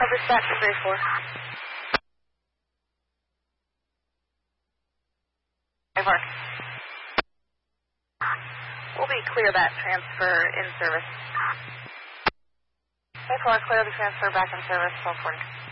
Dispatch 34. Park. We'll be clear that transfer in service. 4, clear the transfer back in service, 1240.